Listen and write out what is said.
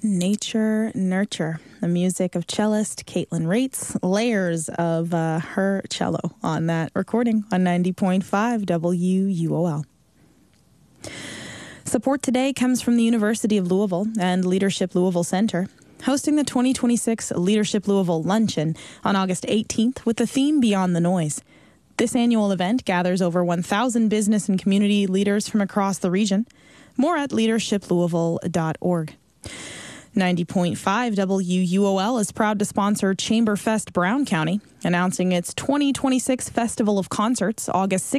Nature Nurture, the music of cellist Caitlin Rates, layers of her cello on that recording on 90.5 WUOL. Support today comes from the University of Louisville and Leadership Louisville Center, hosting the 2026 Leadership Louisville Luncheon on August 18th with the theme Beyond the Noise. This annual event gathers over 1,000 business and community leaders from across the region. More at leadershiplouisville.org. 90.5 WUOL is proud to sponsor Chamberfest Brown County, announcing its 2026 Festival of Concerts August 6th